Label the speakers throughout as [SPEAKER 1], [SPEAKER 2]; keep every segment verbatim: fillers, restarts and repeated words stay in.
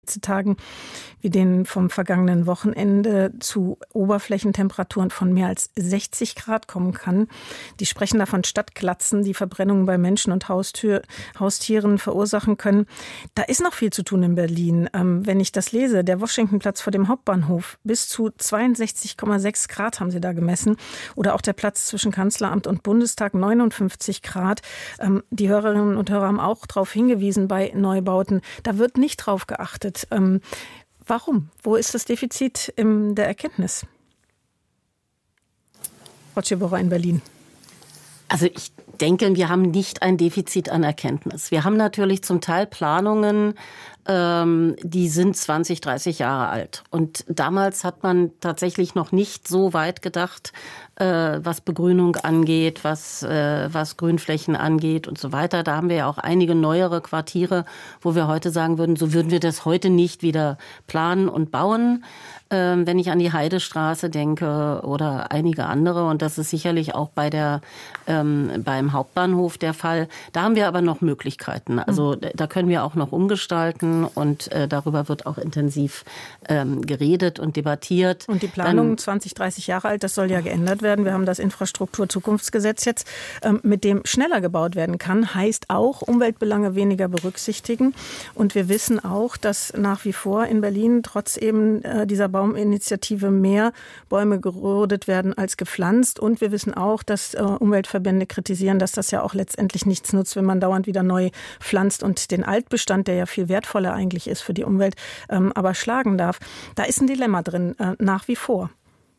[SPEAKER 1] Hitzetagen wie den vom vergangenen Wochenende zu Oberflächentemperaturen von mehr als sechzig Grad kommen kann. Die sprechen davon Stadtglatzen, die Verbrennungen bei Menschen und Haustür, Haustieren verursachen können. Da ist noch viel zu tun in Berlin. Ähm, wenn ich das lese, der Washingtonplatz vor dem Hauptbahnhof, bis zu zweiundsechzig Komma sechs Grad haben sie da gemessen. Oder auch der Platz zwischen Kanzleramt und Bundestag, neunundfünfzig Grad. Ähm, die Hörerinnen und Hörer haben auch darauf hingewiesen bei Neubauten. Da wird nicht drauf geachtet. Ähm, warum? Wo ist das Defizit in der Erkenntnis? Frau Tschiborer in Berlin.
[SPEAKER 2] Also ich denke, wir haben nicht ein Defizit an Erkenntnis. Wir haben natürlich zum Teil Planungen, ähm, die sind zwanzig, dreißig Jahre alt. Und damals hat man tatsächlich noch nicht so weit gedacht, äh, was Begrünung angeht, was, äh, was Grünflächen angeht und so weiter. Da haben wir ja auch einige neuere Quartiere, wo wir heute sagen würden, so würden wir das heute nicht wieder planen und bauen. Ähm, wenn ich an die Heidestraße denke oder einige andere. Und das ist sicherlich auch bei der, ähm, beim Hauptbahnhof der Fall. Da haben wir aber noch Möglichkeiten. Also da können wir auch noch umgestalten und äh, darüber wird auch intensiv ähm, geredet und debattiert.
[SPEAKER 1] Und die Planung, Dann, zwanzig, dreißig Jahre alt, das soll ja geändert werden. Wir haben das Infrastrukturzukunftsgesetz jetzt, ähm, mit dem schneller gebaut werden kann, heißt auch Umweltbelange weniger berücksichtigen. Und wir wissen auch, dass nach wie vor in Berlin trotz eben äh, dieser Bauminitiative mehr Bäume gerodet werden als gepflanzt. Und wir wissen auch, dass äh, Umweltverbände kritisieren, dass das ja auch letztendlich nichts nutzt, wenn man dauernd wieder neu pflanzt und den Altbestand, der ja viel wertvoller eigentlich ist für die Umwelt, ähm, aber schlagen darf. Da ist ein Dilemma drin, äh, nach wie vor.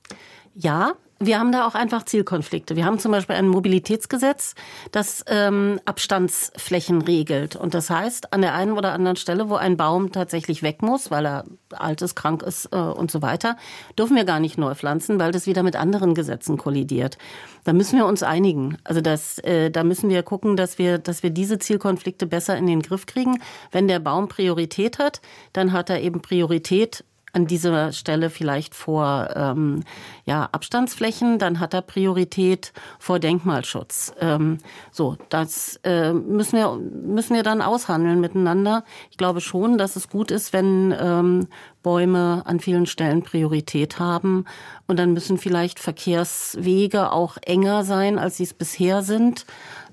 [SPEAKER 2] Ja, wir haben da auch einfach Zielkonflikte. Wir haben zum Beispiel ein Mobilitätsgesetz, das ähm, Abstandsflächen regelt. Und das heißt, an der einen oder anderen Stelle, wo ein Baum tatsächlich weg muss, weil er alt ist, krank ist äh, und so weiter, dürfen wir gar nicht neu pflanzen, weil das wieder mit anderen Gesetzen kollidiert. Da müssen wir uns einigen. Also das, äh, da müssen wir gucken, dass wir, dass wir diese Zielkonflikte besser in den Griff kriegen. Wenn der Baum Priorität hat, dann hat er eben Priorität an dieser Stelle vielleicht vor ähm, ja, Abstandsflächen, dann hat er Priorität vor Denkmalschutz. Ähm, so, das äh, müssen wir müssen wir dann aushandeln miteinander. Ich glaube schon, dass es gut ist, wenn ähm, Bäume an vielen Stellen Priorität haben. Und dann müssen vielleicht Verkehrswege auch enger sein, als sie es bisher sind.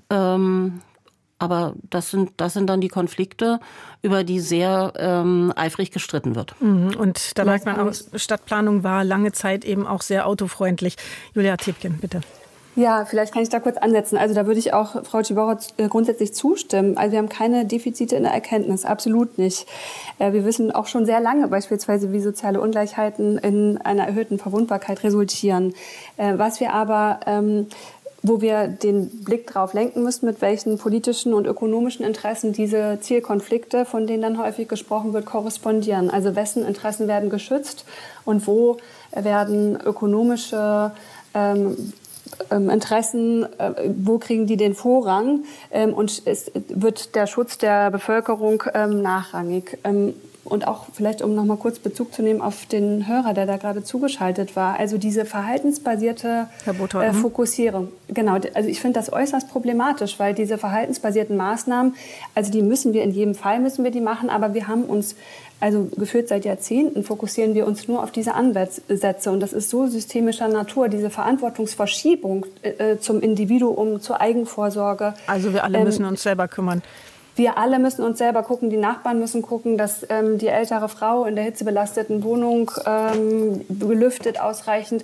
[SPEAKER 2] Ähm, Aber das sind, das sind dann die Konflikte, über die sehr ähm, eifrig gestritten wird.
[SPEAKER 1] Und da merkt man auch, Stadtplanung war lange Zeit eben auch sehr autofreundlich. Julia Thiebken, bitte.
[SPEAKER 3] Ja, vielleicht kann ich da kurz ansetzen. Also da würde ich auch Frau Tschiborer grundsätzlich zustimmen. Also wir haben keine Defizite in der Erkenntnis, absolut nicht. Wir wissen auch schon sehr lange beispielsweise, wie soziale Ungleichheiten in einer erhöhten Verwundbarkeit resultieren. Was wir aber ähm, wo wir den Blick drauf lenken müssen, mit welchen politischen und ökonomischen Interessen diese Zielkonflikte, von denen dann häufig gesprochen wird, korrespondieren. Also wessen Interessen werden geschützt und wo werden ökonomische ähm, ähm, Interessen, äh, wo kriegen die den Vorrang ähm, und es wird der Schutz der Bevölkerung ähm, nachrangig. Ähm, Und auch vielleicht, um noch mal kurz Bezug zu nehmen auf den Hörer, der da gerade zugeschaltet war. Also diese verhaltensbasierte äh, Fokussierung. Genau, also ich finde das äußerst problematisch, weil diese verhaltensbasierten Maßnahmen, also die müssen wir in jedem Fall, müssen wir die machen, aber wir haben uns, also gefühlt seit Jahrzehnten, fokussieren wir uns nur auf diese Ansätze. Und das ist so systemischer Natur, diese Verantwortungsverschiebung äh, zum Individuum, zur Eigenvorsorge.
[SPEAKER 1] Also wir alle ähm, müssen uns selber kümmern.
[SPEAKER 3] Wir alle müssen uns selber gucken, die Nachbarn müssen gucken, dass ähm, die ältere Frau in der hitzebelasteten Wohnung ähm, belüftet ausreichend.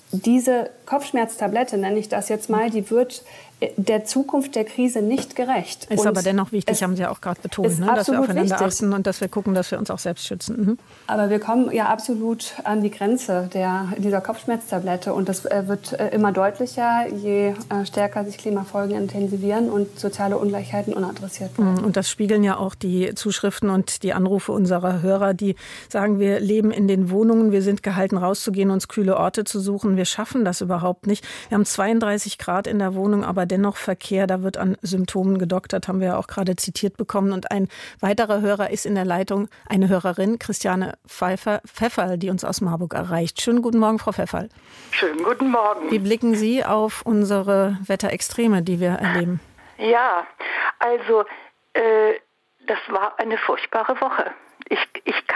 [SPEAKER 3] Diese Kopfschmerztablette, nenne ich das jetzt mal, die wird der Zukunft der Krise nicht gerecht.
[SPEAKER 1] Ist
[SPEAKER 3] und
[SPEAKER 1] aber dennoch wichtig, haben Sie ja auch gerade betont, ne? Dass wir aufeinander wichtig. achten und dass wir gucken, dass wir uns auch selbst schützen. Mhm.
[SPEAKER 3] Aber wir kommen ja absolut an die Grenze der, dieser Kopfschmerztablette und das äh, wird äh, immer deutlicher, je äh, stärker sich Klimafolgen intensivieren und soziale Ungleichheiten unadressiert bleiben.
[SPEAKER 1] Und das spiegeln ja auch die Zuschriften und die Anrufe unserer Hörer, die sagen, wir leben in den Wohnungen, wir sind gehalten rauszugehen, uns kühle Orte zu suchen, wir schaffen das überhaupt nicht. Wir haben zweiunddreißig Grad in der Wohnung, aber dennoch Verkehr, da wird an Symptomen gedoktert, haben wir ja auch gerade zitiert bekommen. Und ein weiterer Hörer ist in der Leitung, eine Hörerin, Christiane Pfeiffer, Pfefferl, die uns aus Marburg erreicht. Schönen guten Morgen, Frau Pfefferl.
[SPEAKER 4] Schönen guten Morgen.
[SPEAKER 1] Wie blicken Sie auf unsere Wetterextreme, die wir erleben?
[SPEAKER 4] Ja, also äh, das war eine furchtbare Woche. Ich, ich kann